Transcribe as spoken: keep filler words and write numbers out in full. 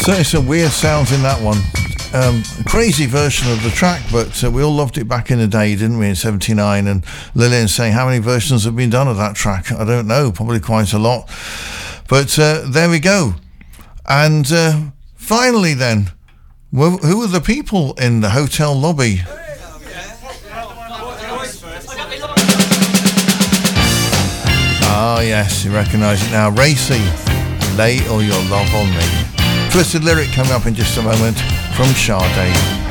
Certainly some weird sounds in that one. Um, crazy version of the track, but uh, we all loved it back in the day, didn't we, in seventy-nine? And Lillian saying, how many versions have been done of that track? I don't know, probably quite a lot. But uh, there we go. And uh, finally then, wh- who are the people in the hotel lobby? Ah, yes, you recognise it now. Racy, Lay All Your Love On Me. Twisted Lyric coming up in just a moment from Sade.